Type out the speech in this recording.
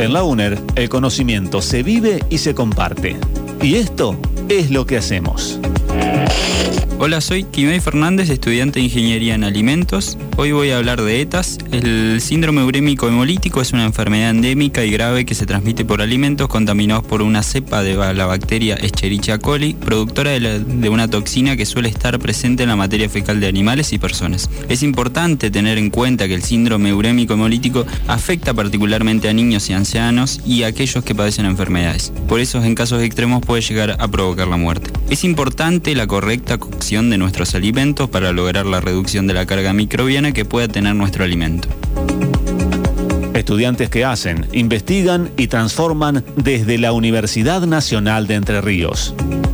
En la UNER, el conocimiento se vive y se comparte. Y esto es lo que hacemos. Hola, soy Quimei Fernández, estudiante de Ingeniería en Alimentos. Hoy voy a hablar de ETAs. El síndrome urémico hemolítico es una enfermedad endémica y grave que se transmite por alimentos contaminados por una cepa de la bacteria Escherichia coli, productora de una toxina que suele estar presente en la materia fecal de animales y personas. Es importante tener en cuenta que el síndrome urémico hemolítico afecta particularmente a niños y ancianos y a aquellos que padecen enfermedades. Por eso, en casos extremos puede llegar a provocar la muerte. Es importante la correcta cocción de nuestros alimentos para lograr la reducción de la carga microbiana que pueda tener nuestro alimento. Estudiantes que hacen, investigan y transforman desde la Universidad Nacional de Entre Ríos.